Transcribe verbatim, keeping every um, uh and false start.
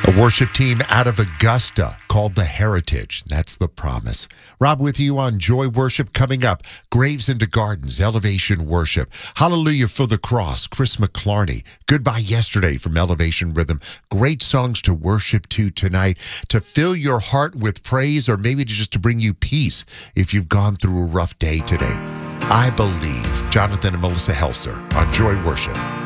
A worship team out of Augusta called The Heritage. That's the promise. Rob with you on Joy Worship coming up. Graves into Gardens, Elevation Worship. Hallelujah for the Cross, Chris McClarney. Goodbye Yesterday from Elevation Rhythm. Great songs to worship to tonight, to fill your heart with praise, or maybe just to bring you peace if you've gone through a rough day today. I Believe. Jonathan and Melissa Helser on Joy Worship.